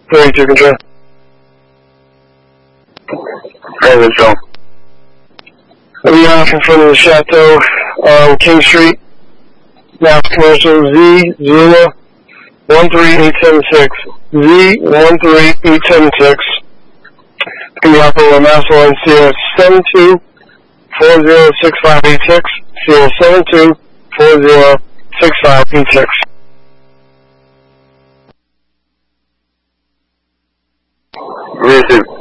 32 control. Hey, control. I'll be off in front of the Chateau on King Street. Now commercial Z013876. Z013876. It's going to be off over Master Line CS72406586. CS72406586. Receive.